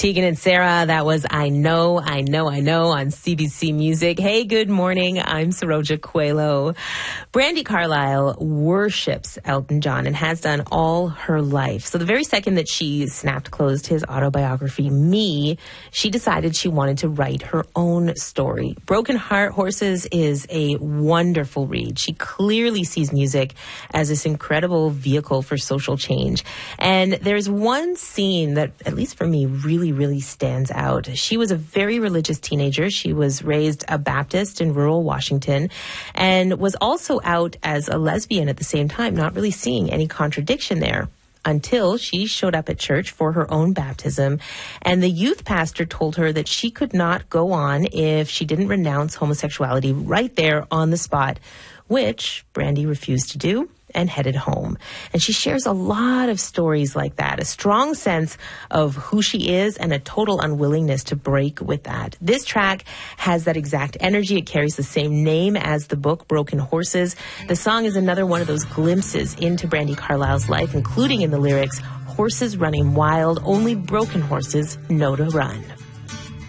Tegan and Sarah, that was I Know on CBC Music. Hey, good morning. I'm Saroja Coelho. Brandi Carlile worships Elton John and has done all her life. So the very second that she closed his autobiography, Me, she decided she wanted to write her own story. Broken Heart Horses is a wonderful read. She clearly sees music as this incredible vehicle for social change. And there's one scene that, at least for me, really stands out. She was a very religious teenager. She was raised a Baptist in rural Washington and was also out as a lesbian at the same time, not really seeing any contradiction there, until she showed up at church for her own baptism, and the youth pastor told her that she could not go on if she didn't renounce homosexuality right there on the spot, which Brandi refused to do and headed home. And she shares a lot of stories like that, a strong sense of who she is and a total unwillingness to break with that. This track has that exact energy. It carries the same name as the book, Broken Horses. The song is another one of those glimpses into Brandi Carlile's life, including in the lyrics, horses running wild, only broken horses know to run.